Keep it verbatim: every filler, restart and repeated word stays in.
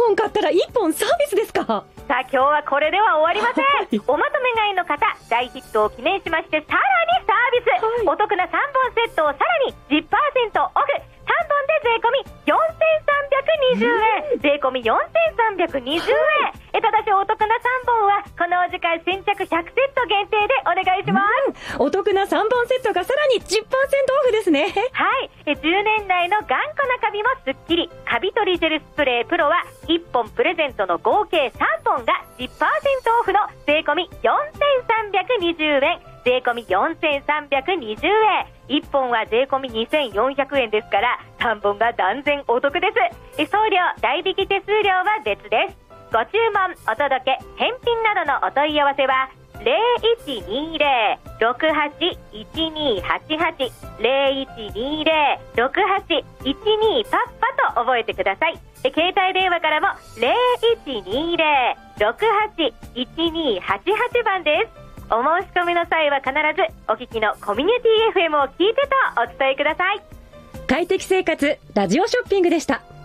ぼん買ったらいっぽんサービスですか？ さあ今日はこれでは終わりません。おまとめ買いの方、大ヒットを記念しましてさらにサービス、はい、お得なさんぼんセットをさらに じゅっパーセント オフ、さんぼんで税込みよんせんさんびゃくにじゅうえん、税込みよんせんさんびゃくにじゅうえん、はい、えただしお得なさんぼんはこのお時間先着ひゃくセット限定でお願いします、 うん、お得なさんぼんセットがさらに じゅっパーセント オフですね。 はい、えじゅうねん来の頑固なカビもスッキリ、カビ取りジェルスプレープロはいっぽんプレゼントの合計さんぼんが じゅっパーセント オフの税込みよんせんさんびゃくにじゅうえん、税込みよんせんさんびゃくにじゅうえん、いっぽんは税込みにせんよんひゃくえんですからさんぼんが断然お得です。送料代引き手数料は別です。ご注文、お届け、返品などのお問い合わせはゼロいちにゼロ ろくはち いちにはちはち ゼロいちにゼロ ろくはち いちにパッパと覚えてください。携帯電話からもゼロいちにゼロ ろくはち いちにはちはちばんです。お申し込みの際は必ずお聞きのコミュニティ エフエム を聞いてとお伝えください。 快適生活ラジオショッピングでした。